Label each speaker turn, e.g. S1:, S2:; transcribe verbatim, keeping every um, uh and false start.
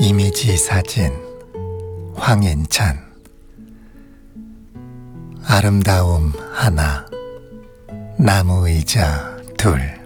S1: 이미지 사진 황인찬. 아름다움 하나, 나무 의자 둘.